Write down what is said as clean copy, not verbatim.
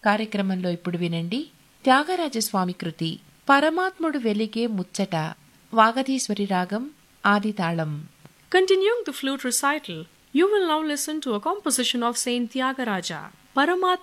కార్యక్రమంలో ఇప్పుడు వినండి త్యాగరాజస్వామి కృతి పరమాత్ముడు వెలిగే ముచ్చట, వాగధీశ్వరి రాగం, ఆదితాళం. Continuing the flute recital, you will now listen to a composition of Saint Tyagaraja, Paramatma